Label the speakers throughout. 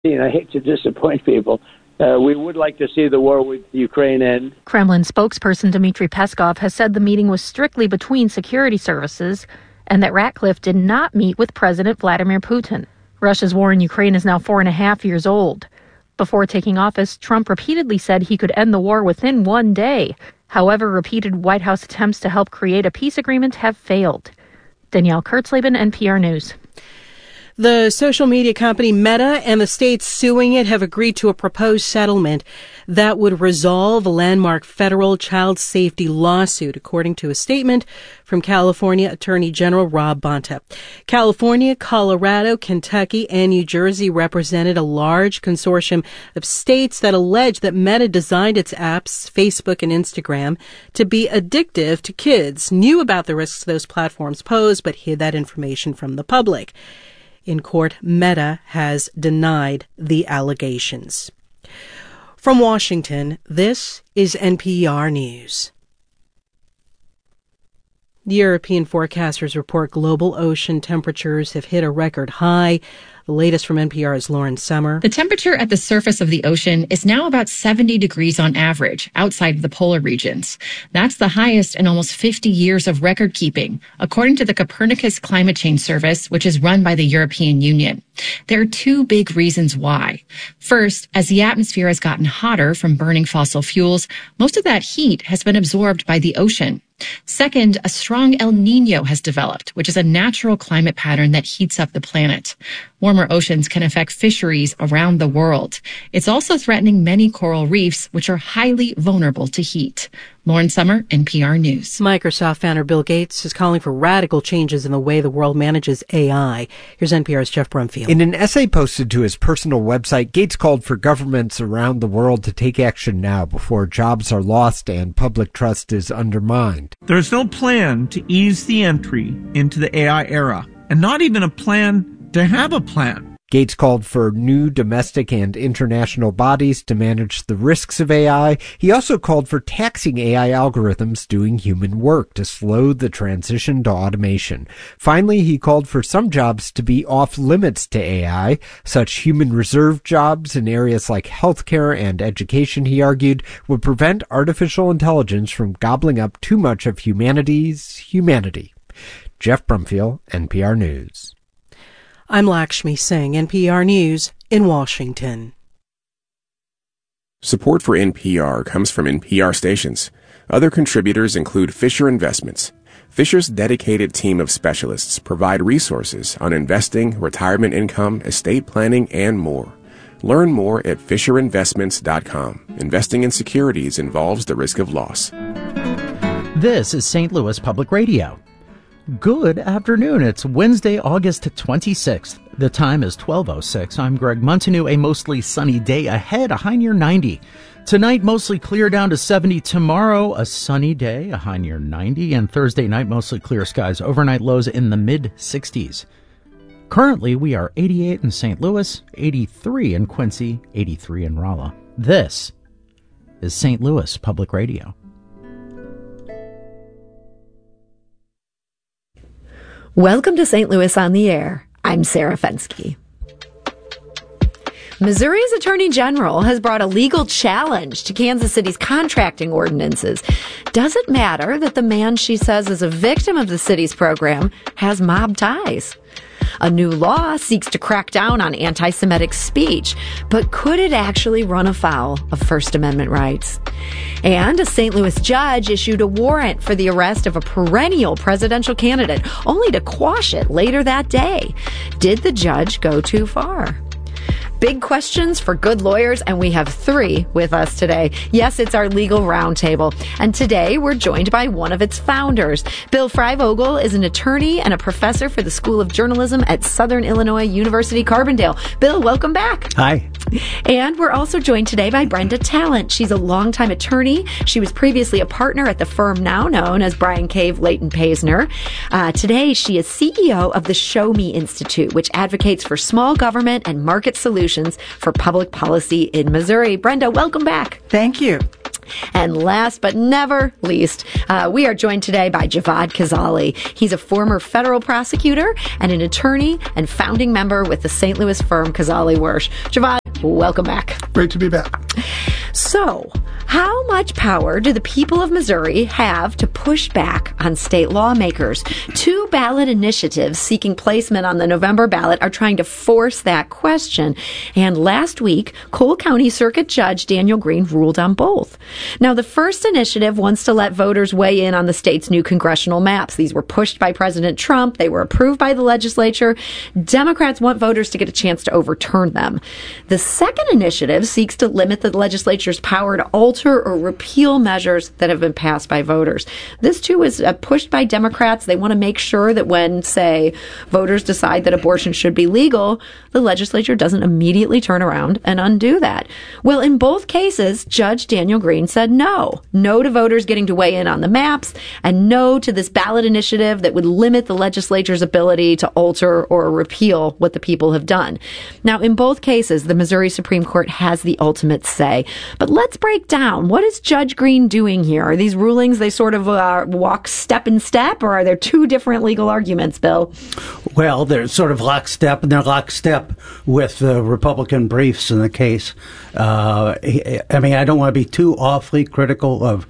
Speaker 1: I hate to disappoint people. We would like to see the war with Ukraine end.
Speaker 2: Kremlin spokesperson Dmitry Peskov has said the meeting was strictly between security services and that Ratcliffe did not meet with President Vladimir Putin. Russia's war in Ukraine is now 4.5 years old. Before taking office, Trump repeatedly said he could end the war within 1 day. However, repeated White House attempts to help create a peace agreement have failed. Danielle Kurtzleben, NPR News.
Speaker 3: The social media company Meta and the states suing it have agreed to a proposed settlement that would resolve a landmark federal child safety lawsuit, according to a statement from California Attorney General Rob Bonta. California, Colorado, Kentucky, and New Jersey represented a large consortium of states that allege that Meta designed its apps, Facebook and Instagram, to be addictive to kids, knew about the risks those platforms pose, but hid that information from the public. In court, Meta has denied the allegations. From Washington, this is NPR News. The European forecasters report global ocean temperatures have hit a record high. The latest from NPR's Lauren Sommer.
Speaker 4: The temperature at the surface of the ocean is now about 70 degrees on average outside of the polar regions. That's the highest in almost 50 years of record keeping, according to the Copernicus Climate Change Service, which is run by the European Union. There are two big reasons why. First, as the atmosphere has gotten hotter from burning fossil fuels, most of that heat has been absorbed by the ocean. Second, a strong El Niño has developed, which is a natural climate pattern that heats up the planet. Warmer oceans can affect fisheries around the world. It's also threatening many coral reefs, which are highly vulnerable to heat. Lauren Sommer, NPR News.
Speaker 3: Microsoft founder Bill Gates is calling for radical changes in the way the world manages AI. Here's NPR's Jeff Brumfield.
Speaker 5: In an essay posted to his personal website, Gates called for governments around the world to take action now before jobs are lost and public trust is undermined.
Speaker 6: There's no plan to ease the entry into the AI era, and not even a plan to have a plan.
Speaker 5: Gates called for new domestic and international bodies to manage the risks of AI. He also called for taxing AI algorithms doing human work to slow the transition to automation. Finally, he called for some jobs to be off limits to AI. Such human reserve jobs in areas like healthcare and education, he argued, would prevent artificial intelligence from gobbling up too much of humanity's humanity. Jeff Brumfield, NPR News.
Speaker 3: I'm Lakshmi Singh, NPR News in Washington.
Speaker 7: Support for NPR comes from NPR stations. Other contributors include Fisher Investments. Fisher's dedicated team of specialists provide resources on investing, retirement income, estate planning, and more. Learn more at FisherInvestments.com. Investing in securities involves the risk of loss.
Speaker 8: This is St. Louis Public Radio. Good afternoon. It's Wednesday, August 26th. The time is 12:06. I'm Greg Montanu. A mostly sunny day ahead, a high near 90. Tonight, mostly clear down to 70. Tomorrow, a sunny day, a high near 90. And Thursday night, mostly clear skies. Overnight lows in the mid-60s. Currently, we are 88 in St. Louis, 83 in Quincy, 83 in Rolla. This is St. Louis Public Radio.
Speaker 9: Welcome to St. Louis on the Air. I'm Sarah Fensky. Missouri's Attorney General has brought a legal challenge to Kansas City's contracting ordinances. Does it matter that the man she says is a victim of the city's program has mob ties? A new law seeks to crack down on anti-Semitic speech, but could it actually run afoul of First Amendment rights? And a St. Louis judge issued a warrant for the arrest of a perennial presidential candidate, only to quash it later that day. Did the judge go too far? Big questions for good lawyers, and we have three with us today. Yes, it's our legal roundtable, and today we're joined by one of its founders. Bill Freivogel is an attorney and a professor for the School of Journalism at Southern Illinois University, Carbondale. Bill, welcome back.
Speaker 8: Hi.
Speaker 9: And we're also joined today by Brenda Talent. She's a longtime attorney. She was previously a partner at the firm now known as Bryan Cave Leighton Paisner. Today, she is CEO of the Show Me Institute, which advocates for small government and market solutions for public policy in Missouri. Brenda, welcome back.
Speaker 10: Thank you.
Speaker 9: And last but never least, we are joined today by Javad Kazali. He's a former federal prosecutor and an attorney and founding member with the St. Louis firm Kazali Wersch. Javad, welcome back.
Speaker 10: Great to be back.
Speaker 9: So, how much power do the people of Missouri have to push back on state lawmakers? 2 ballot initiatives seeking placement on the November ballot are trying to force that question. And last week, Cole County Circuit Judge Daniel Green ruled on both. Now, the first initiative wants to let voters weigh in on the state's new congressional maps. These were pushed by President Trump. They were approved by the legislature. Democrats want voters to get a chance to overturn them. The second initiative seeks to limit the legislature's power to alter or repeal measures that have been passed by voters. This, too, is pushed by Democrats. They want to make sure that when, say, voters decide that abortion should be legal, the legislature doesn't immediately turn around and undo that. Well, in both cases, Judge Daniel Green said no. No to voters getting to weigh in on the maps, and no to this ballot initiative that would limit the legislature's ability to alter or repeal what the people have done. Now, in both cases, the Missouri Supreme Court has the ultimate say. But let's break down. What is Judge Green doing here? Are these rulings, they sort of walk step in step, or are there 2 different legal arguments, Bill?
Speaker 11: Well, they're sort of lockstep, and they're lockstep with the Republican briefs in the case. I mean, I don't want to be too awfully critical of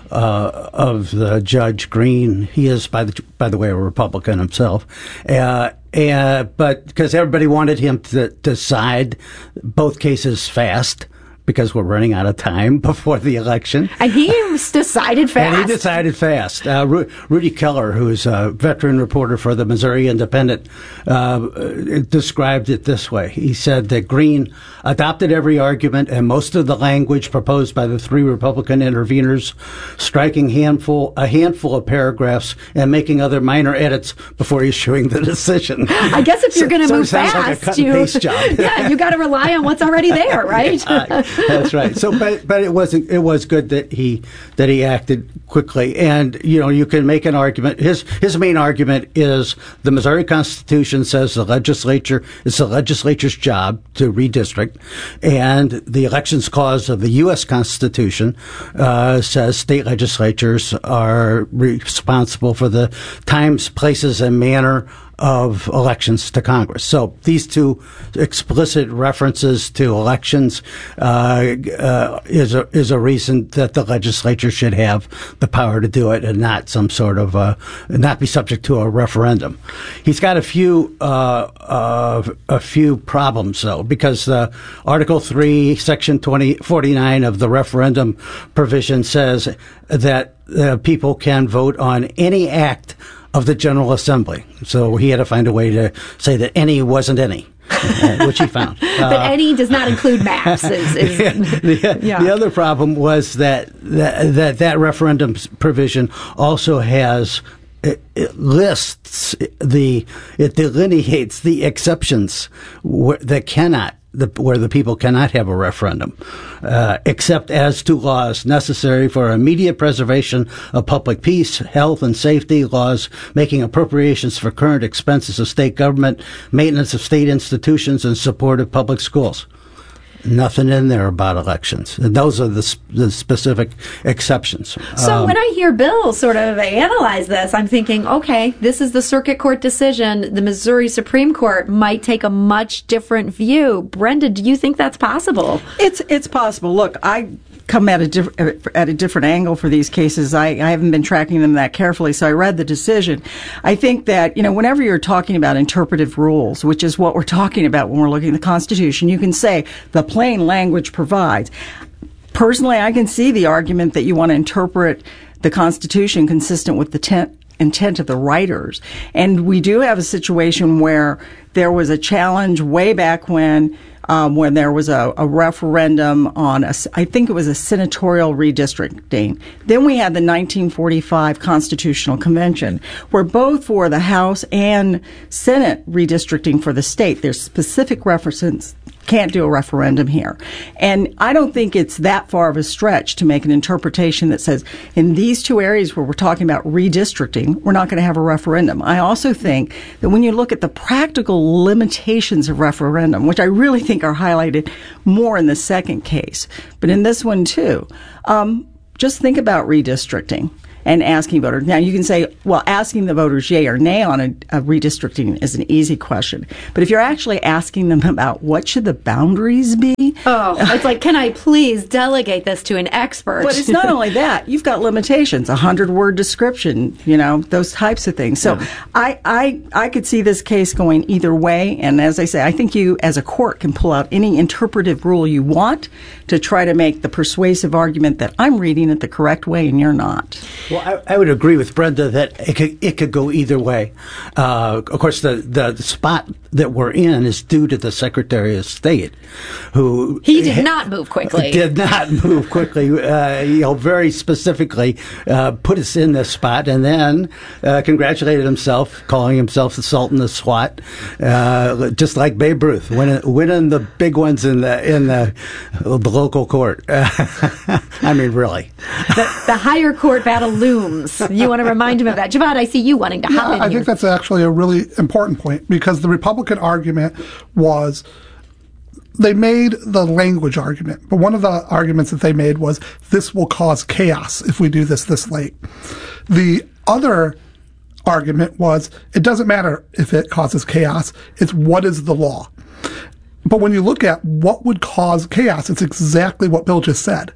Speaker 11: the Judge Green. He is, by the way, a Republican himself. But because everybody wanted him to decide both cases fast, because we're running out of time before the election.
Speaker 9: And he decided fast.
Speaker 11: And he decided fast. Rudy Keller, who's a veteran reporter for the Missouri Independent, described it this way. He said that Green adopted every argument and most of the language proposed by the 3 Republican interveners, striking a handful of paragraphs and making other minor edits before issuing the decision.
Speaker 9: I guess if you're going to move fast,
Speaker 11: like a cut and paste job.
Speaker 9: Yeah, you got to rely on what's already there, right?
Speaker 11: That's right. So, but it was good that he acted quickly, and you can make an argument. His main argument is the Missouri Constitution says it's the legislature's job to redistrict, and the Elections Clause of the U.S. Constitution says state legislatures are responsible for the times, places, and manner of elections to Congress. So these 2 explicit references to elections is a reason that the legislature should have the power to do it and not some sort of not be subject to a referendum. He's got a few problems though, because Article 3, Section 49 of the referendum provision says that people can vote on any act of the General Assembly. So he had to find a way to say that any wasn't any, which he found.
Speaker 9: But any does not include maps.
Speaker 11: The other problem was that referendum provision also has it delineates the exceptions where the people cannot have a referendum, except as to laws necessary for immediate preservation of public peace, health, and safety, laws making appropriations for current expenses of state government, maintenance of state institutions, and support of public schools. Nothing in there about elections. And those are the specific exceptions.
Speaker 9: So when I hear Bill sort of analyze this, I'm thinking, okay, this is the circuit court decision. The Missouri Supreme Court might take a much different view. Brenda, do you think that's possible?
Speaker 12: It's possible. Look, I come at a different angle for these cases. I haven't been tracking them that carefully, so I read the decision. I think that, whenever you're talking about interpretive rules, which is what we're talking about when we're looking at the Constitution, you can say the plain language provides. Personally, I can see the argument that you want to interpret the Constitution consistent with the intent of the writers. And we do have a situation where there was a challenge way back when there was a referendum on, I think it was a senatorial redistricting. Then we had the 1945 Constitutional Convention, where both for the House and Senate redistricting for the state, there's specific references. Can't do a referendum here. And I don't think it's that far of a stretch to make an interpretation that says in these 2 areas where we're talking about redistricting, we're not going to have a referendum. I also think that when you look at the practical limitations of referendum, which I really think are highlighted more in the second case, but in this one too, just think about redistricting and asking voters. Now, you can say, well, asking the voters yay or nay on a redistricting is an easy question. But if you're actually asking them about what should the boundaries be?
Speaker 9: Oh, it's like, can I please delegate this to an expert?
Speaker 12: But it's not only that. You've got limitations, 100-word description, those types of things. So I could see this case going either way. And as I say, I think you, as a court, can pull out any interpretive rule you want to try to make the persuasive argument that I'm reading it the correct way and you're not.
Speaker 11: Well, I would agree with Brenda that it could go either way. Of course, the spot that we're in is due to the Secretary of State, who
Speaker 9: he did not move quickly.
Speaker 11: Very specifically put us in this spot, and then congratulated himself, calling himself the Sultan of SWAT, just like Babe Ruth, winning the big ones in the local court. I mean, really,
Speaker 9: the higher court battle looms. You want to remind him of that, Javad? I see you wanting to hop in
Speaker 10: I
Speaker 9: here.
Speaker 10: think that's actually a really important point, because the Republican argument was they made the language argument, but one of the arguments that they made was this will cause chaos if we do this late. The other argument was it doesn't matter if it causes chaos, it's what is the law. But when you look at what would cause chaos, it's exactly what Bill just said.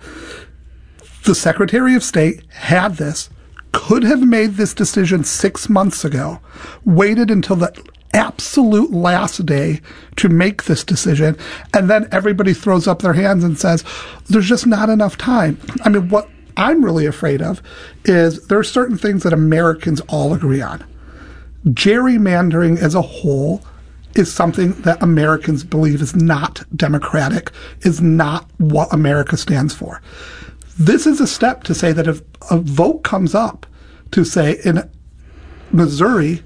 Speaker 10: The Secretary of State had this, could have made this decision 6 months ago, waited until the absolute last day to make this decision, and then everybody throws up their hands and says, there's just not enough time. I mean, what I'm really afraid of is there are certain things that Americans all agree on. Gerrymandering as a whole is something that Americans believe is not democratic, is not what America stands for. This is a step to say that if a vote comes up to say in Missouri,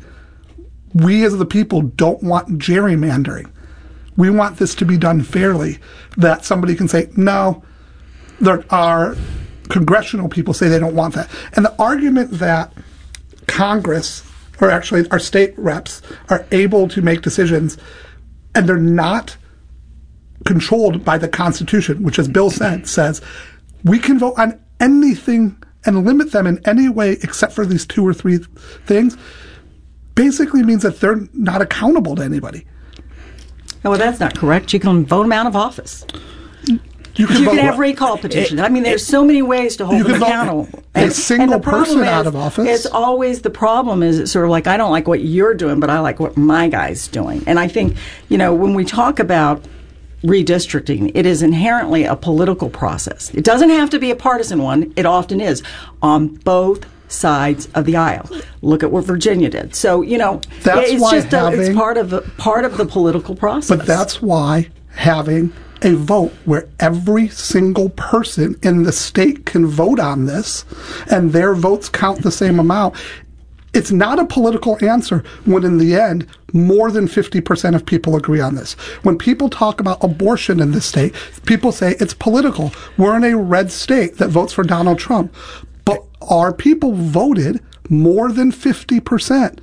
Speaker 10: we as the people don't want gerrymandering. We want this to be done fairly. That somebody can say, no, there are congressional people say they don't want that. And the argument that Congress, or actually our state reps, are able to make decisions and they're not controlled by the Constitution, which, as Bill said, says we can vote on anything and limit them in any way except for these 2 or 3 things, basically means that they're not accountable to anybody.
Speaker 12: Well, that's not correct. You can vote them out of office.
Speaker 10: You
Speaker 12: can have recall petitions. I mean, there's so many ways to hold them accountable.
Speaker 10: A single person out of office.
Speaker 12: It's always the problem is it's sort of like, I don't like what you're doing, but I like what my guy's doing. And I think, when we talk about redistricting, it is inherently a political process. It doesn't have to be a partisan one. It often is on both sides of the aisle. Look at what Virginia did. So,
Speaker 10: that's
Speaker 12: it's
Speaker 10: why
Speaker 12: just it's part of the political process.
Speaker 10: But that's why having a vote where every single person in the state can vote on this and their votes count the same amount. It's not a political answer when in the end, more than 50% of people agree on this. When people talk about abortion in this state, people say it's political. We're in a red state that votes for Donald Trump. But our people voted more than 50%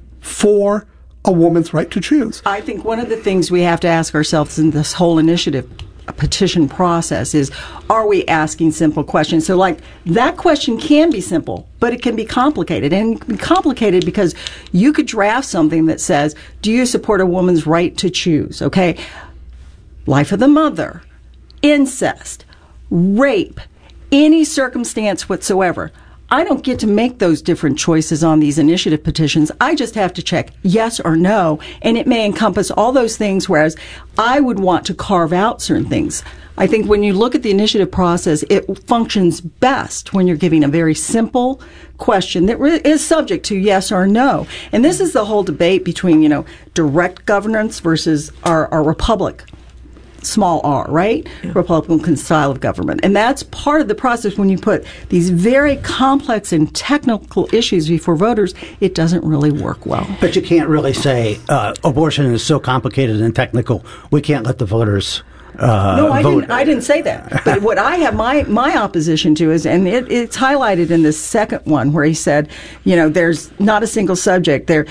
Speaker 10: for a woman's right to choose.
Speaker 12: I think one of the things we have to ask ourselves in this whole initiative petition process is, are we asking simple questions? So like that question can be simple, but it can be complicated. And it can be complicated because you could draft something that says, do you support a woman's right to choose? Okay. Life of the mother, incest, rape, any circumstance whatsoever. I don't get to make those different choices on these initiative petitions. I just have to check yes or no, and it may encompass all those things, whereas I would want to carve out certain things. I think when you look at the initiative process, it functions best when you're giving a very simple question that is subject to yes or no. And this is the whole debate between, direct governance versus our republic. Small r, right? Yeah. Republican style of government. And that's part of the process when you put these very complex and technical issues before voters, it doesn't really work well.
Speaker 11: But you can't really say abortion is so complicated and technical, we can't let the voters
Speaker 12: no,
Speaker 11: vote.
Speaker 12: I didn't say that. But what I have my opposition to is, and it's highlighted in this second one where he said, there's not a single subject there.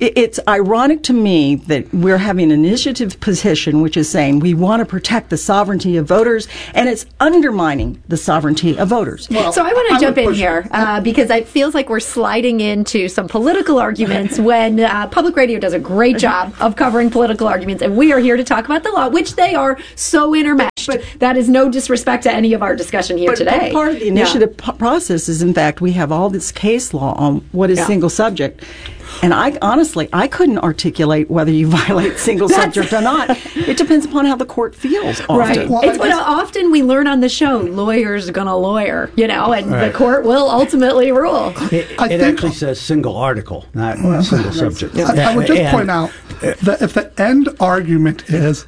Speaker 12: It's ironic to me that we're having an initiative position which is saying we want to protect the sovereignty of voters, and it's undermining the sovereignty of voters.
Speaker 9: Well, so I want to jump in here because it feels like we're sliding into some political arguments when public radio does a great job of covering political arguments, and we are here to talk about the law, which they are so intermeshed. But that is no disrespect to any of our discussion here today.
Speaker 12: But part of the initiative process is, in fact, we have all this case law on what is single subject. And I couldn't articulate whether you violate single subject or not. It depends upon how the court feels. Often.
Speaker 9: Right. Well, it's what often we learn on the show. Lawyers are going to lawyer, and the court will ultimately rule.
Speaker 11: It actually says single article, not single subject.
Speaker 10: I would just point out that if the end argument is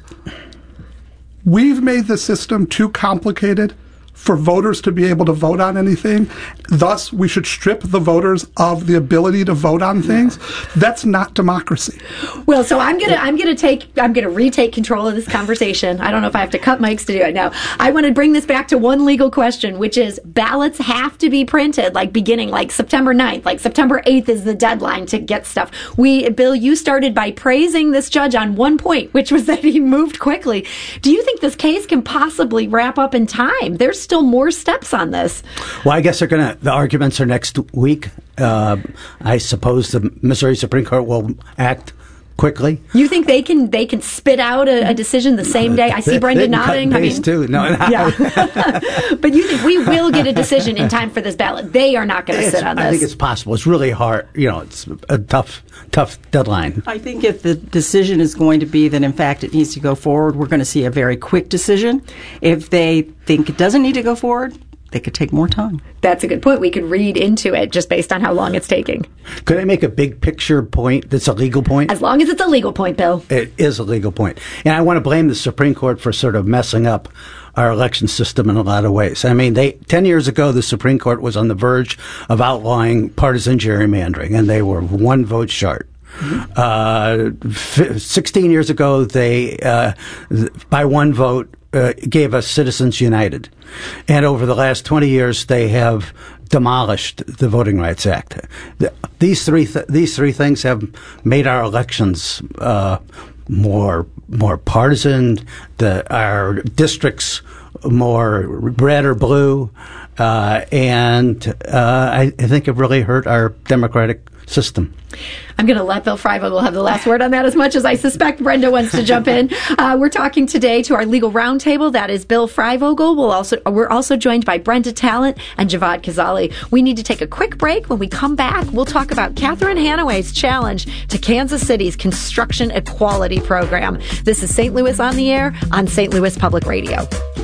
Speaker 10: we've made the system too complicated for voters to be able to vote on anything, thus we should strip the voters of the ability to vote on things. That's not democracy.
Speaker 9: Well, so I'm gonna retake control of this conversation. I don't know if I have to cut mics to do it now. I want to bring this back to one legal question, which is ballots have to be printed beginning September 9th, September 8th is the deadline to get stuff. Bill, you started by praising this judge on one point, which was that he moved quickly. Do you think this case can possibly wrap up in time? There's still more steps on this.
Speaker 11: Well, I guess the arguments are next week. I suppose the Missouri Supreme Court will act quickly.
Speaker 9: You think they can spit out a decision the same day? I see Brenda nodding.
Speaker 11: Too. No,
Speaker 9: yeah. But you think we will get a decision in time for this ballot? They are not going to sit on this.
Speaker 11: I think it's possible. It's really hard. It's a tough deadline.
Speaker 12: I think if the decision is going to be that, in fact, it needs to go forward, we're going to see a very quick decision. If they think it doesn't need to go forward, they could take more time.
Speaker 9: That's a good point. We could read into it just based on how long it's taking.
Speaker 11: Could I make a big picture point that's a legal point?
Speaker 9: As long as it's a legal point, Bill.
Speaker 11: It is a legal point. And I want to blame the Supreme Court for sort of messing up our election system in a lot of ways. I mean, 10 years ago, the Supreme Court was on the verge of outlawing partisan gerrymandering, and they were one vote short. 16 years ago, they, by one vote, gave us Citizens United. And over the last 20 years, they have demolished the Voting Rights Act. These three things have made our elections more partisan, our districts more red or blue, and I think it really hurt our democratic system.
Speaker 9: I'm going to let Bill Freivogel have the last word on that, as much as I suspect Brenda wants to jump in. We're talking today to our legal roundtable. That is Bill Freivogel. We're also joined by Brenda Talent and Javad Kazali. We need to take a quick break. When we come back, we'll talk about Catherine Hanaway's challenge to Kansas City's construction equality program. This is St. Louis on the Air on St. Louis Public Radio.